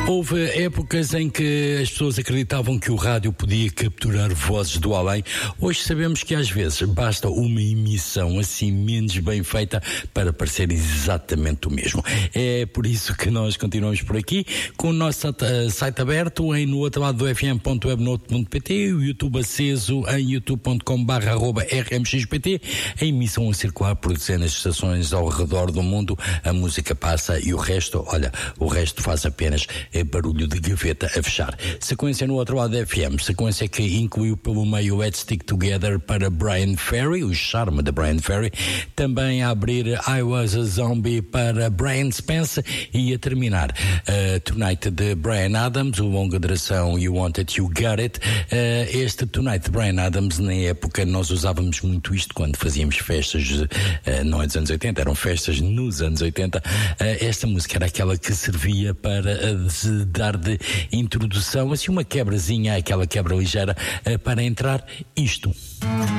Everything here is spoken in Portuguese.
Houve épocas em que as pessoas acreditavam que o rádio podia capturar vozes do além. Hoje sabemos que às vezes basta uma emissão assim menos bem feita para parecer exatamente o mesmo. É por isso que nós continuamos por aqui com o nosso site aberto em no outro lado do fm.webnote.pt, o YouTube aceso em youtube.com/rmxpt, a emissão a circular por dezenas de estações ao redor do mundo, a música passa e o resto, olha, o resto faz apenas barulho de gaveta a fechar. Sequência no outro lado da FM, sequência que incluiu pelo meio Let's Stick Together para Brian Ferry, o charme de Brian Ferry, também a abrir I Was a Zombie para Brian Spence e a terminar Tonight de Bryan Adams, o longa duração You Want It, You Got It. Este Tonight de Bryan Adams, na época nós usávamos muito isto quando fazíamos festas, não é dos anos 80, eram festas nos anos 80. Esta música era aquela que servia para dar de introdução, assim uma quebrazinha, aquela quebra ligeira, para entrar isto.